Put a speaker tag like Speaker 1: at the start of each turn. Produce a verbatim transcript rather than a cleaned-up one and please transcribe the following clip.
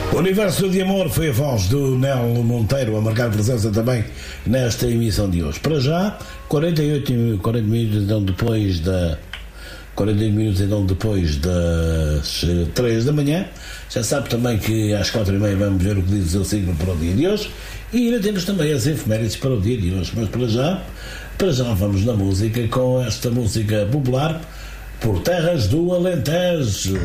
Speaker 1: O Universo de Amor foi a voz do Nelo Monteiro a marcar presença também nesta emissão de hoje. Para já, quarenta e oito, quarenta minutos então depois da quarenta minutos então depois das três da manhã. Já sabe também que às quatro e meia vamos ver o que diz o seu signo para o dia de hoje e ainda temos também as efemérides para o dia de hoje. Mas para já, para já vamos na música com esta música popular por terras do Alentejo.